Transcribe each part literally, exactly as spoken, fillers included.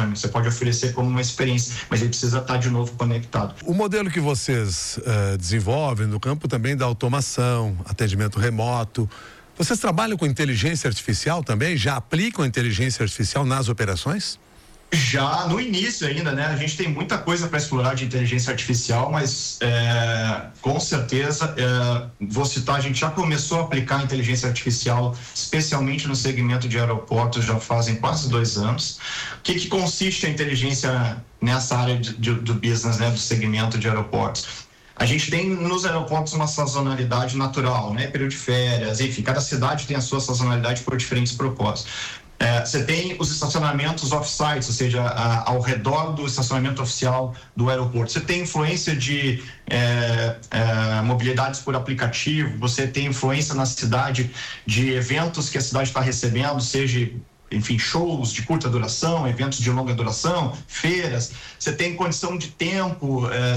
estacionamento. Você pode oferecer como uma experiência, mas ele precisa estar de novo conectado. O modelo que vocês uh, desenvolvem no campo também da automação, atendimento remoto. Vocês trabalham com inteligência artificial também? Já aplicam a inteligência artificial nas operações? Já no início ainda, né? A gente tem muita coisa para explorar de inteligência artificial, mas é, com certeza, é, vou citar, a gente já começou a aplicar inteligência artificial, especialmente no segmento de aeroportos, já fazem quase dois anos. O que, que consiste a inteligência nessa área de, de, do business, né? Do segmento de aeroportos? A gente tem nos aeroportos uma sazonalidade natural, né? Período de férias, enfim, cada cidade tem a sua sazonalidade por diferentes propósitos. É, você tem os estacionamentos off-sites, ou seja, a, ao redor do estacionamento oficial do aeroporto. Você tem influência de é, é, mobilidades por aplicativo, você tem influência na cidade de eventos que a cidade está recebendo, seja, enfim, shows de curta duração, eventos de longa duração, feiras. Você tem condição de tempo, é,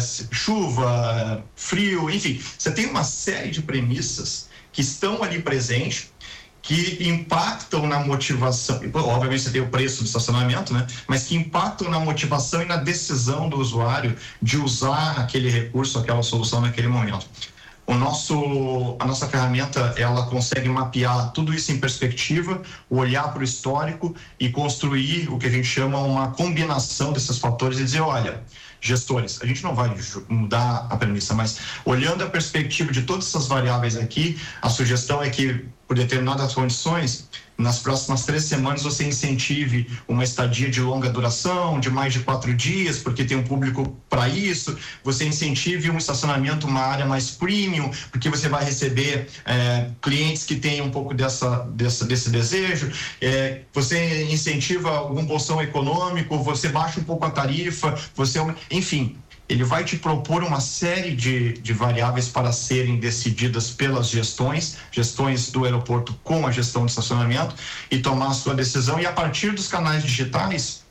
chuva, frio, enfim. Você tem uma série de premissas que estão ali presentes, que impactam na motivação, obviamente você tem o preço do estacionamento, né? Mas que impactam na motivação e na decisão do usuário de usar aquele recurso, aquela solução naquele momento. O nosso, a nossa ferramenta, ela consegue mapear tudo isso em perspectiva, olhar para o histórico e construir o que a gente chama uma combinação desses fatores e dizer, olha, gestores, a gente não vai mudar a premissa, mas olhando a perspectiva de todas essas variáveis aqui, a sugestão é que, por determinadas condições, nas próximas três semanas você incentive uma estadia de longa duração, de mais de quatro dias, porque tem um público para isso. Você incentive um estacionamento, uma área mais premium, porque você vai receber é, clientes que têm um pouco dessa, dessa, desse desejo. É, você incentiva algum bolsão econômico, você baixa um pouco a tarifa, você, enfim. Ele vai te propor uma série de, de variáveis para serem decididas pelas gestões, gestões do aeroporto com a gestão de estacionamento, e tomar a sua decisão e, a partir dos canais digitais,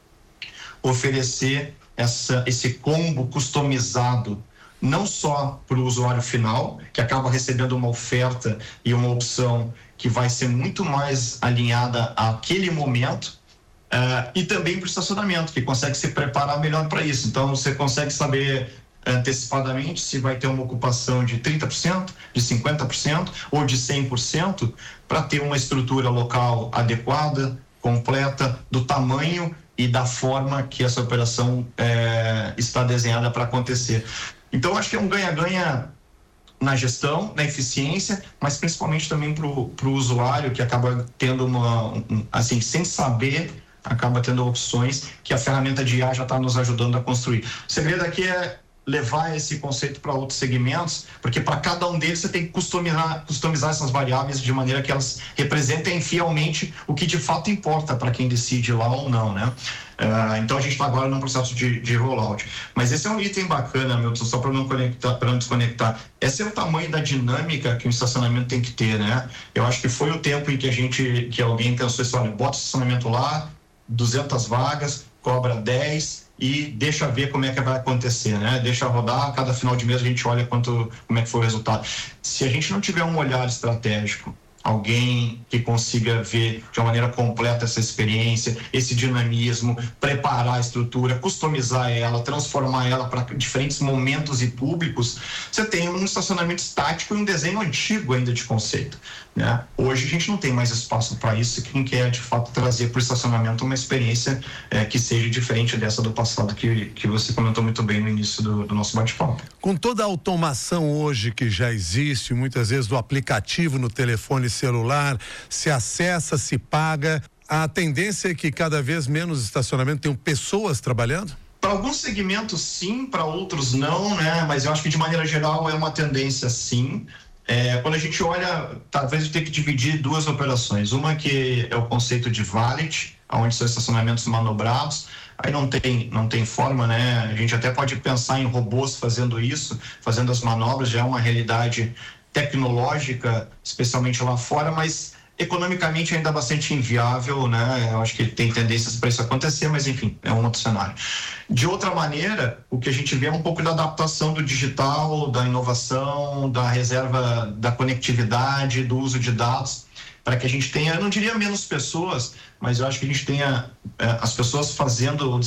oferecer essa, esse combo customizado, não só para o usuário final, que acaba recebendo uma oferta e uma opção que vai ser muito mais alinhada àquele momento, Uh, e também para o estacionamento, que consegue se preparar melhor para isso. Então, você consegue saber antecipadamente se vai ter uma ocupação de trinta por cento, de cinquenta por cento ou de cem por cento, para ter uma estrutura local adequada, completa, do tamanho e da forma que essa operação eh, está desenhada para acontecer. Então, acho que é um ganha-ganha na gestão, na eficiência, mas principalmente também para o usuário, que acaba tendo uma, um, assim, sem saber, acaba tendo opções que a ferramenta de I A já está nos ajudando a construir. O segredo aqui é levar esse conceito para outros segmentos, porque para cada um deles você tem que customizar, customizar essas variáveis de maneira que elas representem fielmente o que de fato importa para quem decide lá ou não, né? Uh, então a gente está agora num processo de, de rollout. Mas esse é um item bacana, Milton, só para não conectar, para não desconectar. Esse é o tamanho da dinâmica que o estacionamento tem que ter, né? Eu acho que foi o tempo em que a gente, que alguém pensou assim, olha, bota o estacionamento lá, duzentas vagas, cobra dez e deixa ver como é que vai acontecer, né? Deixa rodar, cada final de mês a gente olha quanto, como é que foi o resultado. Se a gente não tiver um olhar estratégico, alguém que consiga ver de uma maneira completa essa experiência, esse dinamismo, preparar a estrutura, customizar ela, transformar ela para diferentes momentos e públicos, você tem um estacionamento estático e um desenho antigo ainda de conceito, né? Hoje a gente não tem mais espaço para isso, quem quer de fato trazer para o estacionamento uma experiência é, que seja diferente dessa do passado que, que você comentou muito bem no início do, do nosso bate-papo. Com toda a automação hoje que já existe, muitas vezes do aplicativo no telefone celular, se acessa, se paga, a tendência é que cada vez menos estacionamento tenham pessoas trabalhando? Para alguns segmentos sim, para outros não, né? Mas eu acho que de maneira geral é uma tendência sim. É, quando a gente olha, talvez a gente tenha que dividir duas operações. Uma que é o conceito de valet, onde são estacionamentos manobrados. Aí não tem, não tem forma, né? A gente até pode pensar em robôs fazendo isso, fazendo as manobras, já é uma realidade tecnológica, especialmente lá fora, mas economicamente ainda bastante inviável, né? Eu acho que tem tendências para isso acontecer, mas enfim, é um outro cenário. De outra maneira, o que a gente vê é um pouco da adaptação do digital, da inovação, da reserva, da conectividade, do uso de dados, para que a gente tenha, eu não diria menos pessoas, mas eu acho que a gente tenha é, as pessoas fazendo